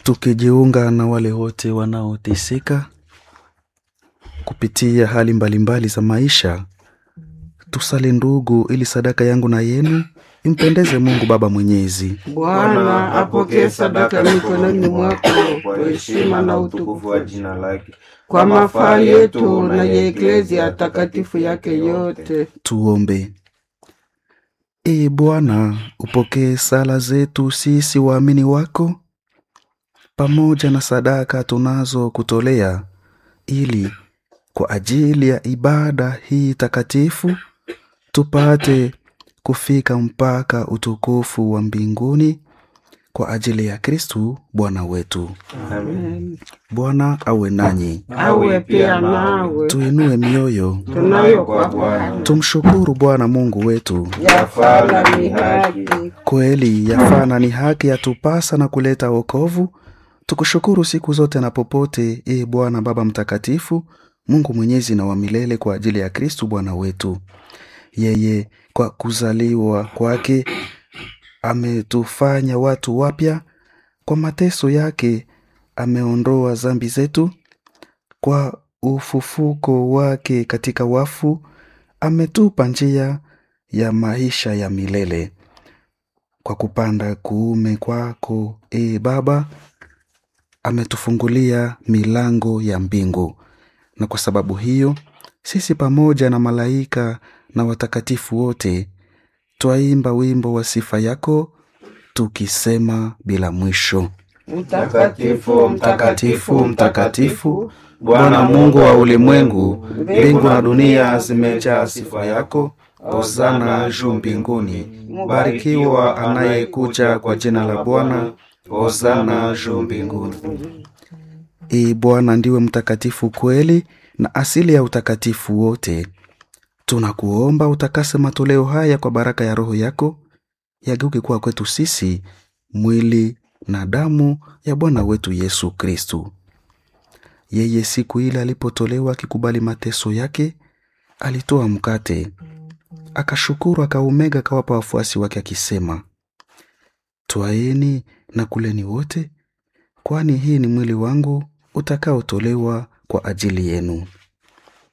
tukijiunga na wale wote wanaoteseka kupitia hali mbalimbali za maisha. Tusali ndugu, ili sadaka yangu na yenu impendeze Mungu Baba Mwenyezi. Bwana apokee sadaka mikononi mwako kwa heshima na utukufu wa jina lake, kwa mafaa yetu na ya Eklezia takatifu yake yote. Tuombe. Ee Bwana, upokee sala zetu sisi waamini wako pamoja na sadaka tunazo kutolea, ili kwa ajili ya ibada hii takatifu tupate kufika mpaka utukufu wa mbinguni kwa ajili ya Kristu Bwana wetu. Amen. Bwana awe nanyi. Awe pia nawe. Tuinue mioyo, Tunayo kwa Bwana. tumshukuru Bwana Mungu wetu. Yafana ni haki. Kweli yafana ni haki, yatupasa na kuleta wokovu. Tukushukuru siku zote na popote, ee Bwana Baba Mtakatifu, Mungu Mwenyezi na wa milele, kwa ajili ya Kristu Bwana wetu. Yeye kwa kuzaliwa kwake ametufanya watu wapya, kwa mateso yake ameondoa dhambi zetu, kwa ufufuko wake katika wafu ametupa njia ya maisha ya milele. Kwa kupanda kuume kwako, ee Baba, ametufungulia milango ya mbingu. Na kwa sababu hiyo sisi pamoja na malaika na watakatifu wote twaimba wimbo wa sifa yako, tukisema bila mwisho: Mtakatifu, mtakatifu, mtakatifu, Bwana Mungu wa ulimwengu, mbingu na dunia zimejaa sifa yako. Hosana juu mbinguni. Barikiwa anayekuja kwa jina la Bwana. Hosana juu mbinguni. Ee Bwana, ndiwe mtakatifu kweli na asili ya utakatifu wote. Tunakuomba utakase matoleo haya kwa baraka ya Roho yako, yageuke kuwa kwetu sisi mwili na damu ya Bwana wetu Yesu Kristu. Yeye siku ile alipotolewa akikubali mateso yake, alitoa mkate, akashukuru, akaumega, akawapa wafuasi wake akisema, twaeni na kuleni wote, kwani hii ni mwili wangu utakaotolewa kwa ajili yenu.